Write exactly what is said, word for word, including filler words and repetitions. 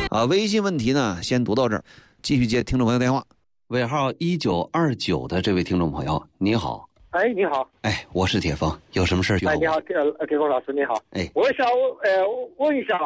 啊，微信问题呢，先读到这儿，继续接听众朋友电话。尾号一九二九的这位听众朋友，你好。 哎，你好。 哎，我是铁峰，有什么事儿？ 哎，你好，铁铁峰老师，你好。 哎， 我想呃问一下